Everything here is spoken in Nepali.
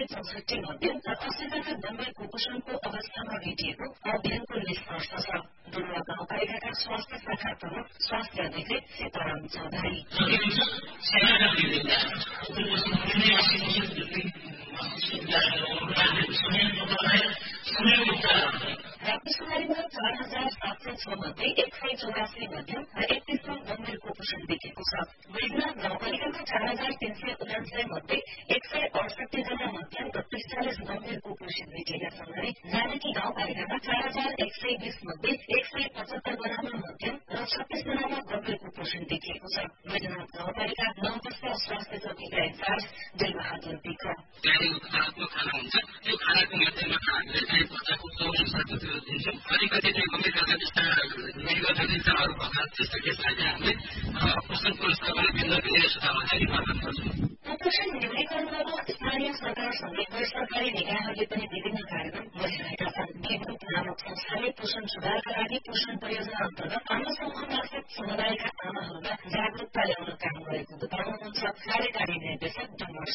764 मध्ये 80 जना गम्भीर कुपोषणको अवस्थामा भेटिएको अभियानको निष्कर्ष छ। डुम्रा गाउँपालिकाका स्वास्थ्य शाखा प्रमुख स्वास्थ्य अधिकृत सीताराम चौधरी राप्तीसुमारीमा 4706 मध्ये 184 मध्यम र 31 गम्भीर कुपोषण देखिएको छ। वैजनाथ गाउँपालिकामा 4379 मध्ये 168 जना मध्यम र 45 गम्भीर कुपोषित भेटिएका छन् भने जानकी गाउँपालिकामा 4120 मध्ये 175 जनामा मध्यम र 36 जनामा गम्भीर कुपोषण देखिएको छ। वैजनाथ गाउँपालिका 9 बस्ती स्वास्थ्य चौकीका इन्चार्ज दिलबहादुर विक खाना हुन्छ त्यो खानाको मध्येमा हामीले चाहिँ बच्चाको 24 दिन्छौँ। अलिकति चाहिँ गम्भीर खालका त्यस्ता मेडिकल जटिलता अरू भएका त्यस्ता केसलाई चाहिँ हामीले पोषण पुरस्कार भिन्न भिन्न सुधारमा जारी प्रदान गर्छौँ। कुपोषण न्यूनीकरण गर्न स्थानीय सरकार समेत गैर सरकारी निकायहरूले पनि विभिन्न कार्यक्रम गरिरहेका छन्। विद्युत नामक संस्थाले पोषण सुधारका लागि पोषण परियोजना अन्तर्गत आमा समूह मार्फत समुदायका आमाहरूमा जागरूकता ल्याउन काम गरेको बताउनुहुन्छ कार्यकारी निर्देशक डम्बर